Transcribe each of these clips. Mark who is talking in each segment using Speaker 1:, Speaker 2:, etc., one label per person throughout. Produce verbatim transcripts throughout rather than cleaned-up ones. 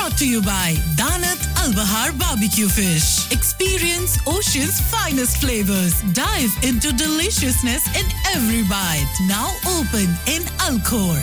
Speaker 1: brought to you by Danat Al Bahar Barbecue Fish. Experience Ocean's finest flavors. Dive into deliciousness in every bite. Now open in Alcor.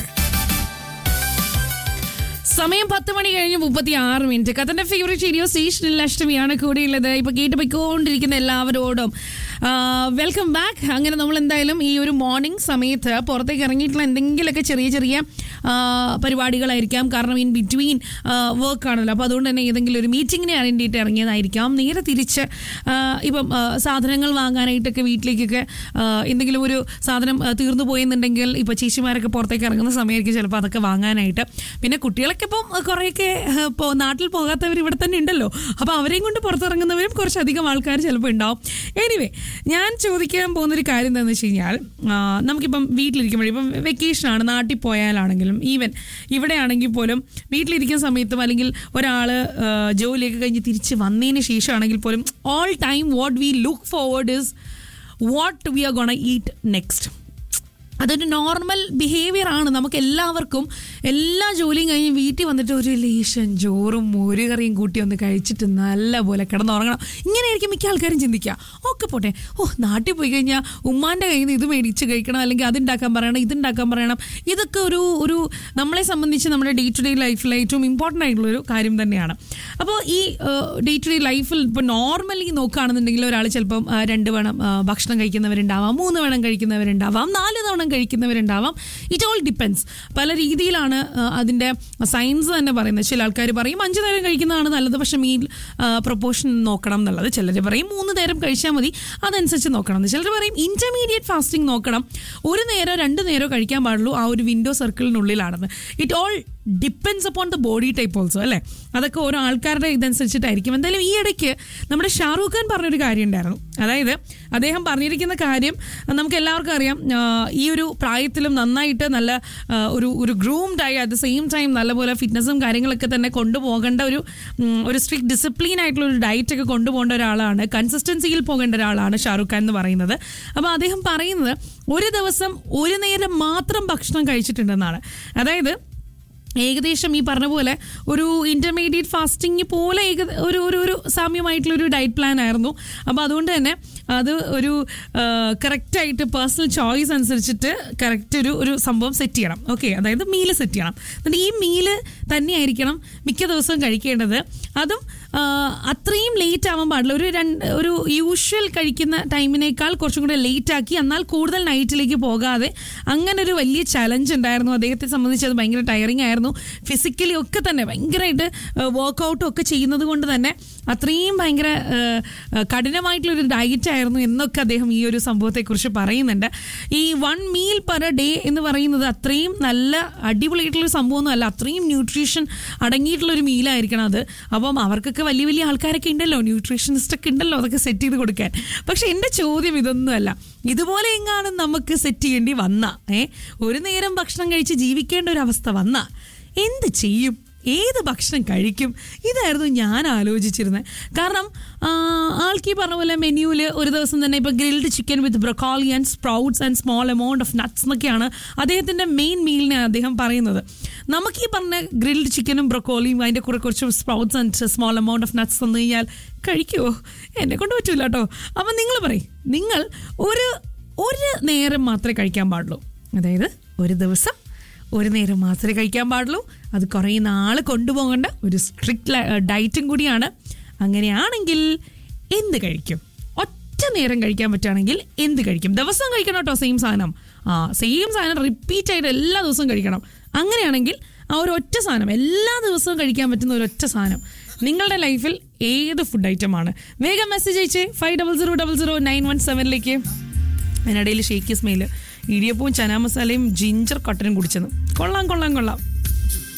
Speaker 2: സമയം പത്ത് മണി കഴിഞ്ഞ് മുപ്പത്തി ആറ് minute. കത്തന്റെ favourite radio സ്റ്റേഷനിൽ അഷ്ടമിയാണ് കൂടെയുള്ളത്. ഇപ്പൊ കേട്ട് പോയിക്കൊണ്ടിരിക്കുന്ന എല്ലാവരോടും വെൽക്കം ബാക്ക്. അങ്ങനെ നമ്മൾ എന്തായാലും ഈ ഒരു മോർണിംഗ് സമയത്ത് പുറത്തേക്ക് ഇറങ്ങിയിട്ടുള്ള എന്തെങ്കിലുമൊക്കെ ചെറിയ ചെറിയ പരിപാടികളായിരിക്കാം. കാരണം ഇൻ ബിറ്റ്വീൻ വർക്ക് ആണല്ലോ. അപ്പോൾ അതുകൊണ്ട് തന്നെ ഏതെങ്കിലും ഒരു മീറ്റിങ്ങിനെ അറേഞ്ച് ചെയ്തിട്ട് ഇറങ്ങിയതായിരിക്കാം. നേരെ തിരിച്ച് ഇപ്പം സാധനങ്ങൾ വാങ്ങാനായിട്ടൊക്കെ വീട്ടിലേക്കൊക്കെ എന്തെങ്കിലും ഒരു സാധനം തീർന്നു പോയെന്നുണ്ടെങ്കിൽ ഇപ്പോൾ ചേച്ചിമാരൊക്കെ പുറത്തേക്ക് ഇറങ്ങുന്ന സമയമായിരിക്കും ചിലപ്പോൾ അതൊക്കെ വാങ്ങാനായിട്ട്. പിന്നെ കുട്ടികളൊക്കെ ഇപ്പം കുറേയൊക്കെ ഇപ്പോൾ നാട്ടിൽ പോകാത്തവർ ഇവിടെ തന്നെ ഉണ്ടല്ലോ. അപ്പോൾ അവരെയും കൊണ്ട് പുറത്തിറങ്ങുന്നവരും കുറച്ചധികം ആൾക്കാർ ചിലപ്പോൾ ഉണ്ടാവും. എനിവേ, ഞാൻ ചോദിക്കാൻ പോകുന്നൊരു കാര്യം എന്താണെന്ന് വെച്ച് കഴിഞ്ഞാൽ, നമുക്കിപ്പം വീട്ടിലിരിക്കുമ്പോഴും ഇപ്പം വെക്കേഷനാണ്, നാട്ടിൽ പോയാലാണെങ്കിലും ഈവൻ ഇവിടെ ആണെങ്കിൽ പോലും വീട്ടിലിരിക്കുന്ന സമയത്തും അല്ലെങ്കിൽ ഒരാൾ ജോലിയൊക്കെ കഴിഞ്ഞ് തിരിച്ച് വന്നതിന് ശേഷമാണെങ്കിൽ പോലും all time what we look forward is what we are gonna eat next. അതൊരു നോർമൽ ബിഹേവിയർ ആണ് നമുക്ക് എല്ലാവർക്കും. എല്ലാ ജോലിയും കഴിഞ്ഞ് വീട്ടിൽ വന്നിട്ട് ഒരു ലേശം ചോറും മോര് കറിയും കൂട്ടി ഒന്ന് കഴിച്ചിട്ട് നല്ല പോലെ കിടന്നുറങ്ങണം. ഇങ്ങനെയായിരിക്കും മിക്ക ആൾക്കാരും ചിന്തിക്കുക. ഓക്കെ പോട്ടെ, ഓ നാട്ടിൽ പോയി കഴിഞ്ഞാൽ ഉമ്മാൻ്റെ കയ്യിൽ നിന്ന് ഇത് മേടിച്ച് കഴിക്കണം, അല്ലെങ്കിൽ അതുണ്ടാക്കാൻ പറയണം, ഇതുണ്ടാക്കാൻ പറയണം. ഇതൊക്കെ ഒരു ഒരു നമ്മളെ സംബന്ധിച്ച് നമ്മുടെ ഡേ ടു ഡേ ലൈഫിൽ ഏറ്റവും ഇമ്പോർട്ടൻ്റ് ആയിട്ടുള്ളൊരു കാര്യം തന്നെയാണ്. അപ്പോൾ ഈ ഡേ ടു ഡേ ലൈഫിൽ ഇപ്പോൾ നോർമലി നോക്കുകയാണെന്നുണ്ടെങ്കിൽ ഒരാൾ ചിലപ്പം രണ്ട് വേണം ഭക്ഷണം കഴിക്കുന്നവരുണ്ടാവാം, മൂന്ന് വേണം കഴിക്കുന്നവരുണ്ടാവാം, നാല് തവണ കഴിക്കുന്നവരുണ്ടാവാം. It all depends. പല രീതിയിലാണ് അതിൻ്റെ സയൻസ് തന്നെ പറയുന്നത്. ചില ആൾക്കാർ പറയും അഞ്ച് നേരം കഴിക്കുന്നതാണ് നല്ലത്, പക്ഷെ മീൽ പ്രൊപ്പോർഷൻ നോക്കണം എന്നുള്ളത്. ചിലർ പറയും മൂന്ന് നേരം കഴിച്ചാൽ മതി, അതനുസരിച്ച് നോക്കണം എന്ന്. ചിലർ പറയും ഇൻ്റർമീഡിയറ്റ് ഫാസ്റ്റിംഗ് നോക്കണം, ഒരു നേരോ രണ്ട് നേരോ കഴിക്കാൻ പാടുള്ളൂ, ആ ഒരു window സർക്കിളിനുള്ളിലാണെന്ന്. It all depends upon the body type also അല്ലേ. അതൊക്കെ ഓരോ ആൾക്കാരുടെ ഇതനുസരിച്ചിട്ടായിരിക്കും. എന്തായാലും ഈ ഇടയ്ക്ക് നമ്മുടെ ഷാറൂഖ് ഖാൻ പറഞ്ഞൊരു കാര്യം ഉണ്ടായിരുന്നു. അതായത് അദ്ദേഹം പറഞ്ഞിരിക്കുന്ന കാര്യം നമുക്ക് എല്ലാവർക്കും അറിയാം. ഈ ഒരു പ്രായത്തിലും നന്നായിട്ട് നല്ല ഒരു ഒരു ഗ്രൂംഡായി അറ്റ് ദ സെയിം ടൈം നല്ലപോലെ ഫിറ്റ്നസ്സും കാര്യങ്ങളൊക്കെ തന്നെ കൊണ്ടുപോകേണ്ട ഒരു ഒരു സ്ട്രിക്റ്റ് ഡിസിപ്ലിൻ ആയിട്ടുള്ള ഒരു ഡയറ്റ് ഒക്കെ കൊണ്ടുപോകേണ്ട ഒരാളാണ്, കൺസിസ്റ്റൻസിയിൽ പോകേണ്ട ഒരാളാണ് ഷാറൂഖ് ഖാൻ എന്ന് പറയുന്നത്. അപ്പോൾ അദ്ദേഹം പറയുന്നത് ഒരു ദിവസം ഒരു നേരം മാത്രം ഭക്ഷണം കഴിച്ചിട്ടുണ്ടെന്നാണ്. അതായത് ഏകദേശം ഈ പറഞ്ഞ പോലെ ഒരു ഇൻ്റർമീഡിയറ്റ് ഫാസ്റ്റിംഗ് പോലെ ഏക ഒരു ഒരു ഒരു സാമ്യമായിട്ടുള്ളൊരു ഡയറ്റ് പ്ലാൻ ആയിരുന്നു. അപ്പോൾ അതുകൊണ്ട് തന്നെ അത് ഒരു കറക്റ്റായിട്ട് പേഴ്സണൽ ചോയ്സ് അനുസരിച്ചിട്ട് കറക്റ്റ് ഒരു ഒരു സംഭവം സെറ്റ് ചെയ്യണം. ഓക്കെ, അതായത് മീല് സെറ്റ് ചെയ്യണം. എന്നിട്ട് ഈ മീല് തന്നെയായിരിക്കണം മിക്ക ദിവസവും കഴിക്കേണ്ടത്. അതും അത്രയും ലേറ്റ് ആവാൻ പാടില്ല. ഒരു രണ്ട് ഒരു യൂഷ്വൽ കഴിക്കുന്ന ടൈമിനേക്കാൾ കുറച്ചും കൂടെ ലേറ്റ് ആക്കി, എന്നാൽ കൂടുതൽ നൈറ്റിലേക്ക് പോകാതെ, അങ്ങനെ ഒരു വലിയ ചലഞ്ച് ഉണ്ടായിരുന്നു. അദ്ദേഹത്തെ സംബന്ധിച്ച് അത് ഭയങ്കര ടയറിങ് ആയിരുന്നു. ഫിസിക്കലി ഒക്കെ തന്നെ ഭയങ്കരമായിട്ട് വർക്കൗട്ടും ഒക്കെ ചെയ്യുന്നത് കൊണ്ട് തന്നെ അത്രയും ഭയങ്കര കഠിനമായിട്ടുള്ളൊരു ഡയറ്റ് ആയിരുന്നു എന്നൊക്കെ അദ്ദേഹം ഈ ഒരു സംഭവത്തെക്കുറിച്ച് പറയുന്നുണ്ട്. ഈ വൺ മീൽ പെർ ഡേ എന്ന് പറയുന്നത് അത്രയും നല്ല അടിപൊളിയായിട്ടുള്ളൊരു സംഭവമൊന്നും അല്ല. അത്രയും ന്യൂട്രീഷൻ അടങ്ങിയിട്ടുള്ളൊരു മീലായിരിക്കണം അത്. അപ്പം അവർക്കൊക്കെ വലിയ വലിയ ആൾക്കാരൊക്കെ ഉണ്ടല്ലോ, ന്യൂട്രീഷനിസ്റ്റ് ഒക്കെ ഉണ്ടല്ലോ അതൊക്കെ സെറ്റ് ചെയ്ത് കൊടുക്കാൻ. പക്ഷെ എൻ്റെ ചോദ്യം ഇതൊന്നുമല്ല. ഇതുപോലെ എങ്ങാനും നമുക്ക് സെറ്റ് ചെയ്യേണ്ടി വന്ന ഏ ഒരു നേരം ഭക്ഷണം കഴിച്ച് ജീവിക്കേണ്ട ഒരു അവസ്ഥ വന്ന എന്ത് ചെയ്യും? ഏത് ഭക്ഷണം കഴിക്കും? ഇതായിരുന്നു ഞാൻ ആലോചിച്ചിരുന്നത്. കാരണം ആൾക്ക് ഈ പറഞ്ഞ പോലെ മെനുവിൽ ഒരു ദിവസം തന്നെ ഇപ്പോൾ grilled chicken with broccoli and sprouts and small amount of nuts എന്നൊക്കെയാണ് അദ്ദേഹത്തിൻ്റെ മെയിൻ മീലിനെ അദ്ദേഹം പറയുന്നത്. നമുക്ക് ഈ പറഞ്ഞ ഗ്രിൽഡ് ചിക്കനും ബ്രൊക്കോളിയും അതിൻ്റെ കൂടെ കുറച്ച് sprouts and small amount of nuts തന്നു കഴിഞ്ഞാൽ കഴിക്കുമോ? എന്നെ കൊണ്ട് പറ്റൂല കേട്ടോ. അപ്പം നിങ്ങൾ പറയും, നിങ്ങൾ ഒരു ഒരു നേരം മാത്രമേ കഴിക്കാൻ പാടുള്ളൂ. അതായത് ഒരു ദിവസം ഒരു നേരം മാത്രമേ കഴിക്കാൻ പാടുള്ളൂ. അത് കുറേ നാൾ കൊണ്ടുപോകേണ്ട ഒരു സ്ട്രിക്റ്റ് ഡയറ്റും കൂടിയാണ്. അങ്ങനെയാണെങ്കിൽ എന്ത് കഴിക്കും? ഒറ്റ നേരം കഴിക്കാൻ പറ്റുകയാണെങ്കിൽ എന്ത് കഴിക്കും? ദിവസം കഴിക്കണം കേട്ടോ സെയിം സാധനം. ആ സെയിം സാധനം റിപ്പീറ്റ് ആയിട്ട് എല്ലാ ദിവസവും കഴിക്കണം. അങ്ങനെയാണെങ്കിൽ ആ ഒരു ഒറ്റ സാധനം എല്ലാ ദിവസവും കഴിക്കാൻ പറ്റുന്ന ഒരു ഒറ്റ സാധനം നിങ്ങളുടെ ലൈഫിൽ ഏത് ഫുഡ് ഐറ്റമാണ്? വേഗം message അയച്ചേ five double zero double zero nine one സെവനിലേക്ക്. അതിനിടയിൽ ഷേക്ക് സ്മെയിൽ ഇടിയപ്പവും ചനാ മസാലയും ജിഞ്ചർ കട്ടനും കുടിച്ചെന്ന്. കൊള്ളാം കൊള്ളാം കൊള്ളാം.